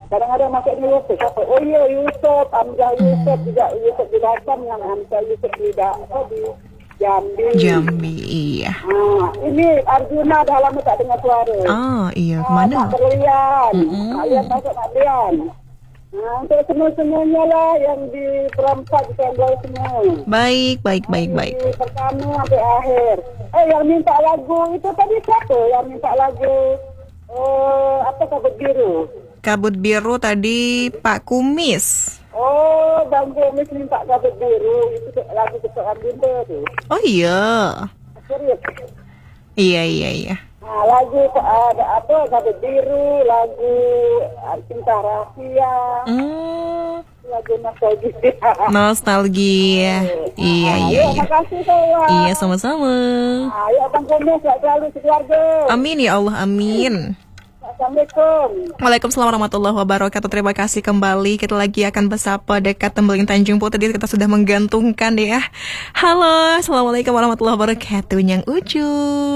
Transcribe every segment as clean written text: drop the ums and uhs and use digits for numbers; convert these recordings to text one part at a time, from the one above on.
Kadang-kadang masuknya Yusuf. Siapa? Oh iya, Yusuf. Hamzah Yusuf juga. Yusuf di Batam yang Hamzah Yusuf di Jambi. Jambi, iya. Ini Arjuna dah lama tak dengar suara. Iya. Kemana? Mak Berlian. Ayat masuk Mak Berlian. Untuk semua-semuanya lah yang di perempat di Kembang semua. Baik. Dari pertama sampai akhir. Yang minta lagu itu tadi siapa yang minta lagu? Apa Kabut Biru? Kabut Biru tadi Pak Kumis. Bang Kumis minta Kabut Biru. Itu lagu kesukaan Dinda tu. Oh iya. Serius. Iya. Lagu ada apa? Kabut Biru, lagu Cinta Rahasia. Lagu Nostalgia. Iya. Makasih saya. Iya, sama-sama. Ayo Bang Kumis selalu sekeluarga. Amin ya Allah, amin. Assalamualaikum. Waalaikumsalam warahmatullahi wabarakatuh. Terima kasih kembali. Kita lagi akan bersapa dekat Tembeling Tanjung Putri. Tadi kita sudah menggantungkan ya. Halo, assalamualaikum warahmatullahi wabarakatuh. Nyang Ucu.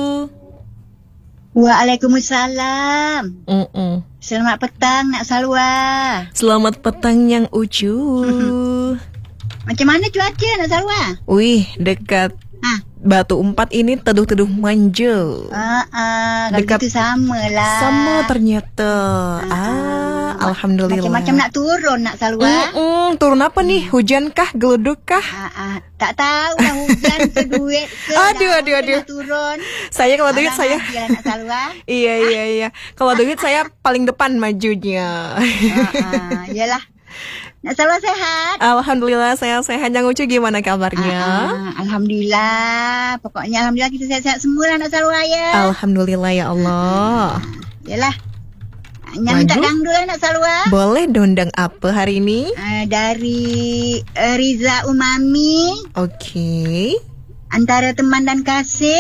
Waalaikumsalam. Selamat petang Nak Salwa. Selamat petang Nyang Ucu. Macam mana cuaca Nak Salwa? Wih, dekat Batu Empat ini teduh-teduh manja. Dekat itu sama lah. Sama ternyata. Alhamdulillah. Macam-macam nak turun Nak Salwa. Turun apa nih? Hujan kah? Geluduk kah? Tak tahu lah hujan ke duit ke. Aduh. Turun. Saya kalau duit saya. Nak Salwa. Iya. Kalau duit saya paling depan majunya. Iyalah. Nak Salwa sehat? Alhamdulillah saya sehat. Yang Ucu gimana kabarnya? Alhamdulillah. Pokoknya Alhamdulillah kita sehat-sehat semua lah Nak Salwa ya. Alhamdulillah ya Allah. Yalah. Minta dangdul lah Nak Salwa. Boleh dondang apa hari ini? Dari Riza Umami. Okey. Antara teman dan kasih.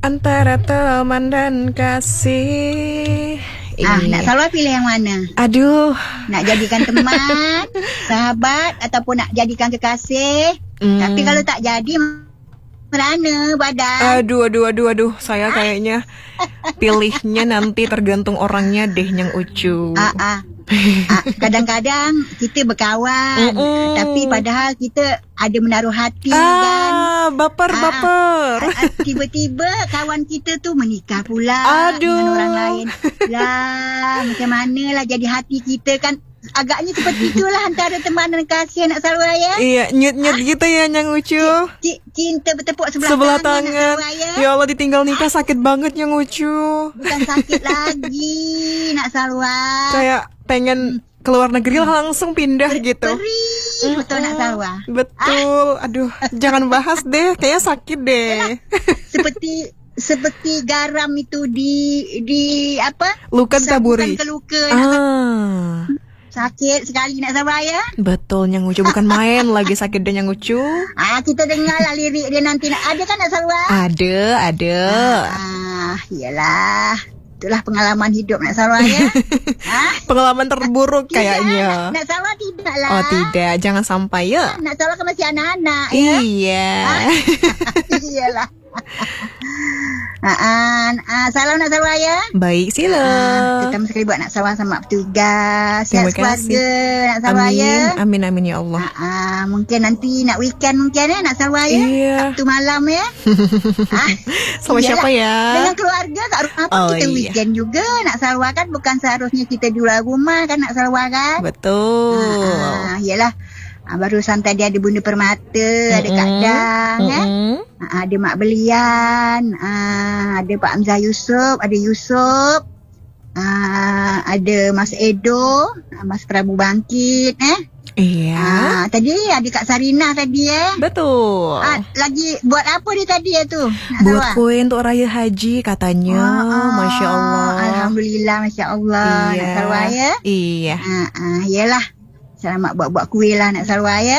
Nak Salwa pilih yang mana? Aduh. Nak jadikan teman, sahabat ataupun nak jadikan kekasih. Tapi kalau tak jadi merana badan. Aduh. Saya kayaknya pilihnya nanti tergantung orangnya deh Nyang Ucu. Kadang-kadang kita berkawan, tapi padahal kita ada menaruh hati kan. Baper. Tiba-tiba kawan kita tu menikah pula dengan orang lain. Lah, macam mana lah jadi hati kita kan. Agaknya seperti itulah antara teman dan kasih Nak Salwa ya. Iya, nyut-nyut gitu ya Nyang Ucu. Cinta bertepuk sebelah tangan. Ya Allah, ditinggal nikah sakit banget Nyang Ucu. Bukan sakit lagi Nak Salwa. Kayak pengen keluar negeri langsung pindah gitu. Betul Nak Salwa. Betul. Aduh, jangan bahas deh, kayaknya sakit deh. Seperti garam itu di apa? Luka taburi. Ke luka. Sakit sekali Nak Salwa ya. Betul Nyang Ucu, bukan main lagi sakit deh Nyang Ucu. Kita dengarlah lirik dia nanti. Ada kan Nak Salwa? Ada. Iyalah. Itulah pengalaman hidup Nak Salwa ya. Pengalaman terburuk kayaknya. Nak Salwa tidak lah. Oh tidak, jangan sampai ya. Nak Salwa kan masih anak-anak ya. Iya. Iyalah. Salam Nak Salwa ya. Baik, sila. Terutama sekali buat Nak Salwa sama petugas. Terima Sihat keluarga Nak Salwa ya. Amin ya Allah. Mungkin nanti nak weekend mungkin ya Nak Salwa ya. Iya. Sabtu malam ya. Sama siapa ya? Dengan keluarga kat rumah kita weekend juga Nak Salwa kan. Bukan seharusnya kita di luar rumah kan Nak Salwa kan. Betul. Yalah. Barusan tadi ada Bunda Permata, ada Kak Dang ada Mak Belian, ada Pak Hamzah Yusof, ada Yusof, ada Mas Edo, Mas Prabu Bangkit Iya. Tadi ada Kak Sarina tadi Betul. Lagi buat apa dia tadi tu? Buat kue untuk raya haji katanya. Masya Allah. Alhamdulillah, Masya Allah. Iya. Nak Salwa ya. Iya. Yelah. Selamat buat kuih lah Nak Salwa ya.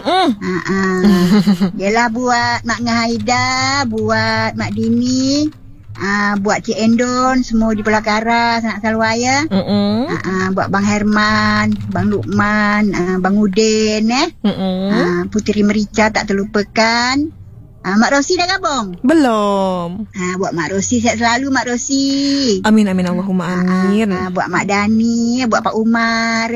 Yelah buat Mak Ngahaida, buat Mak Dini, buat Cik Endon, semua di Pelakaras Nak Salwa ya. Buat Bang Herman, Bang Lukman, Bang Udin Puteri Merica tak terlupakan. Mak Rosi dah gabung? Belum. Buat Mak Rosi sihat selalu Mak Rosi. Amin Allahumma amin. Buat Mak Dani, buat Pak Umar.